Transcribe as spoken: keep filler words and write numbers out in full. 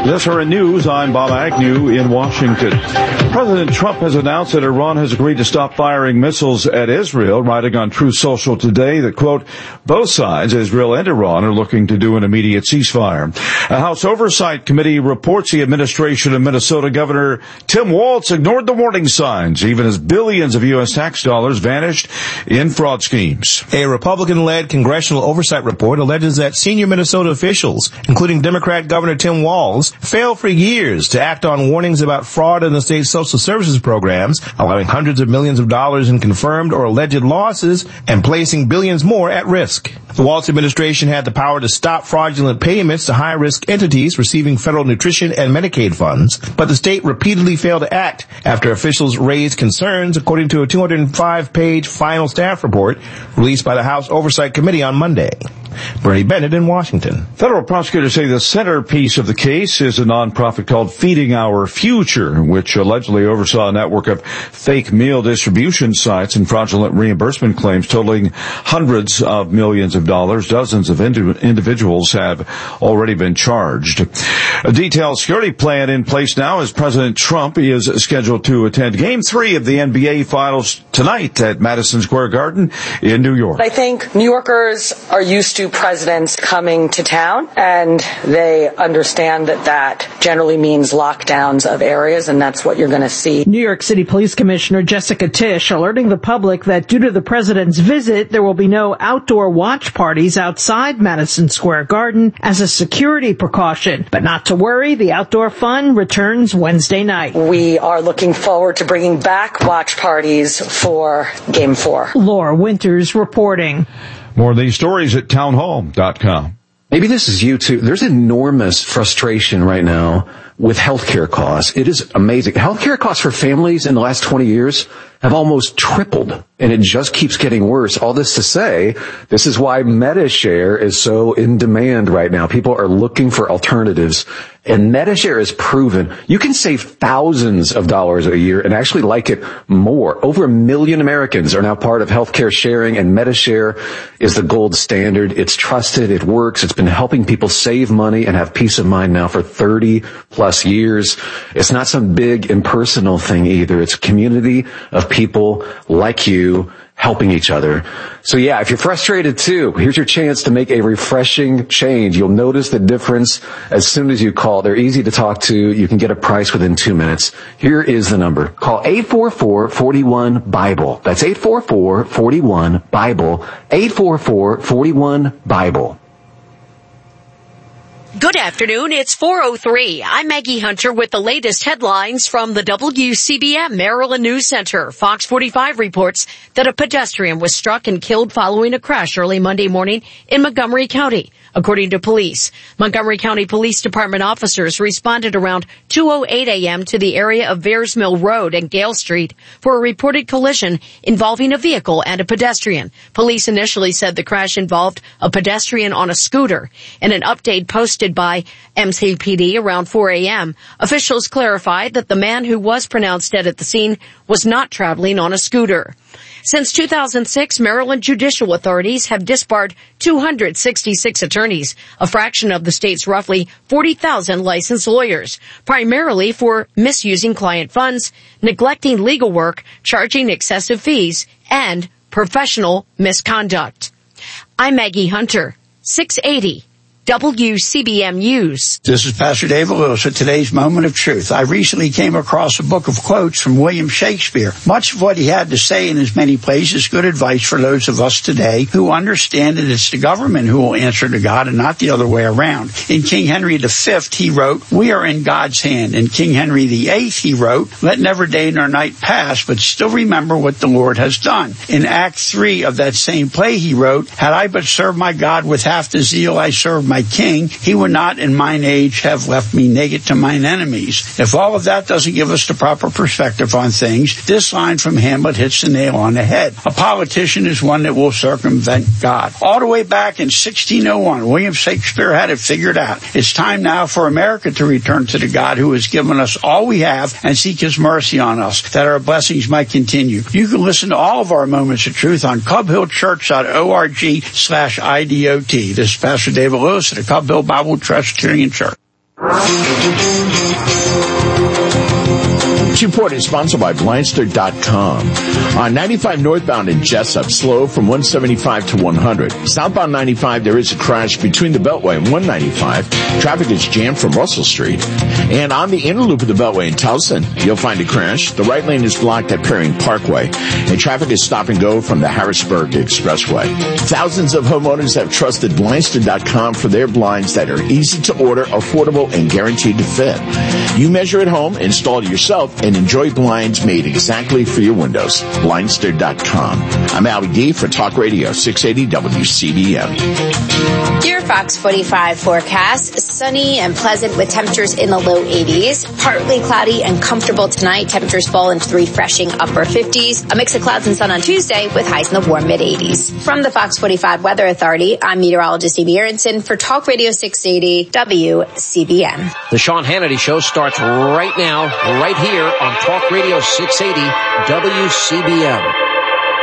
This are in news. I'm Bob Agnew in Washington. President Trump has announced that Iran has agreed to stop firing missiles at Israel, writing on Truth Social today that, quote, both sides, Israel and Iran, are looking to do an immediate ceasefire. A House Oversight Committee reports the administration of Minnesota Governor Tim Walz ignored the warning signs, even as billions of U S tax dollars vanished in fraud schemes. A Republican-led congressional oversight report alleges that senior Minnesota officials, including Democrat Governor Tim Walz, failed for years to act on warnings about fraud in the state's social services programs, allowing hundreds of millions of dollars in confirmed or alleged losses and placing billions more at risk. The Walz administration had the power to stop fraudulent payments to high-risk entities receiving federal nutrition and Medicaid funds, but the state repeatedly failed to act after officials raised concerns, according to a two hundred five page final staff report released by the House Oversight Committee on Monday. Bernie Bennett in Washington. Federal prosecutors say the centerpiece of the case is a nonprofit called Feeding Our Future, which allegedly oversaw a network of fake meal distribution sites and fraudulent reimbursement claims totaling hundreds of millions of dollars. Dozens of indi- individuals have already been charged. A detailed security plan in place now as President Trump is scheduled to attend Game three of the N B A Finals tonight at Madison Square Garden in New York. I think New Yorkers are used to presidents coming to town, and they understand that that generally means lockdowns of areas, and that's what you're going to see. New York City Police Commissioner Jessica Tisch alerting the public that due to the president's visit, there will be no outdoor watch parties outside Madison Square Garden as a security precaution. But not to worry, the outdoor fun returns Wednesday night. We are looking forward to bringing back watch parties for Game four. Laura Winters reporting. More of these stories at townhall dot com. Maybe this is you too. There's enormous frustration right now with healthcare costs. It is amazing. Healthcare costs for families in the last twenty years have almost tripled, and it just keeps getting worse. All this to say, this is why MediShare is so in demand right now. People are looking for alternatives, and MediShare is proven you can save thousands of dollars a year and actually like it more. Over a million Americans are now part of healthcare sharing, and MediShare is the gold standard. It's trusted. It works. It's been helping people save money and have peace of mind now for thirty plus years. It's not some big impersonal thing either. It's a community of people like you helping each other. So yeah, if you're frustrated too, here's your chance to make a refreshing change. You'll notice the difference as soon as you call. They're easy to talk to. You can get a price within two minutes. Here is the number. Call eight four four, four one, BIBLE. That's eight four four, four one, BIBLE. eight four four, four one, BIBLE. Good afternoon. It's four oh three. I'm Maggie Hunter with the latest headlines from the W C B M Maryland News Center. Fox forty-five reports that a pedestrian was struck and killed following a crash early Monday morning in Montgomery County. According to police, Montgomery County Police Department officers responded around two oh eight a.m. to the area of Veers Mill Road and Gale Street for a reported collision involving a vehicle and a pedestrian. Police initially said the crash involved a pedestrian on a scooter. In an update posted by M C P D around four a.m., officials clarified that the man who was pronounced dead at the scene was not traveling on a scooter. Since two thousand six, Maryland judicial authorities have disbarred two hundred sixty-six attorneys, a fraction of the state's roughly forty thousand licensed lawyers, primarily for misusing client funds, neglecting legal work, charging excessive fees, and professional misconduct. I'm Maggie Hunter, six eighty W C B M News. This is Pastor David Lewis with today's Moment of Truth. I recently came across a book of quotes from William Shakespeare. Much of what he had to say in his many plays is good advice for those of us today who understand that it's the government who will answer to God and not the other way around. In King Henry the Fifth, he wrote, "We are in God's hand." In King Henry the Eighth, he wrote, "Let never day nor night pass, but still remember what the Lord has done." In Act Three of that same play, he wrote, "Had I but served my God with half the zeal I served my king, he would not in mine age have left me naked to mine enemies." If all of that doesn't give us the proper perspective on things, this line from Hamlet hits the nail on the head. A politician is one that will circumvent God. All the way back in sixteen oh one, William Shakespeare had it figured out. It's time now for America to return to the God who has given us all we have and seek his mercy on us, that our blessings might continue. You can listen to all of our Moments of Truth on cub hill church dot org slash I D O T. This is Pastor David Lewis at the Cub Hill Bible Presbyterian Church. This report is sponsored by Blindster dot com. On ninety-five northbound in Jessup, slow from one seventy-five to one hundred. Southbound ninety-five, there is a crash between the Beltway and one ninety-five. Traffic is jammed from Russell Street. And on the inner loop of the Beltway in Towson, you'll find a crash. The right lane is blocked at Perrying Parkway, and traffic is stop and go from the Harrisburg Expressway. Thousands of homeowners have trusted Blindster dot com for their blinds that are easy to order, affordable, and guaranteed to fit. You measure at home, install it yourself, and enjoy blinds made exactly for your windows. Blindster dot com. I'm Albie D for Talk Radio six eighty W C B M. Your Fox forty-five forecast, sunny and pleasant with temperatures in the low eighties. Partly cloudy and comfortable tonight. Temperatures fall into the refreshing upper fifties. A mix of clouds and sun on Tuesday with highs in the warm mid-eighties. From the Fox forty-five Weather Authority, I'm meteorologist Amy Aronson for Talk Radio six eighty W C B M. The Sean Hannity Show starts right now, right here on Talk Radio six eighty W C B M.